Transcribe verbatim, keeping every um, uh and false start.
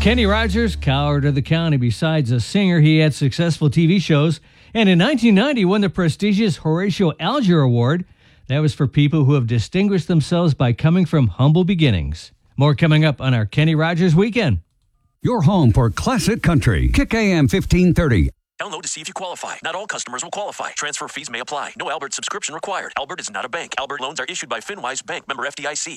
Kenny Rogers, Coward of the County. Besides a singer, he had successful T V shows, and in nineteen ninety won the prestigious Horatio Alger Award. That was for people who have distinguished themselves by coming from humble beginnings. More coming up on our Kenny Rogers Weekend. Your home for classic country. Kick A M fifteen thirty. Download to see if you qualify. Not all customers will qualify. Transfer fees may apply. No Albert subscription required. Albert is not a bank. Albert loans are issued by FinWise Bank, member F D I C.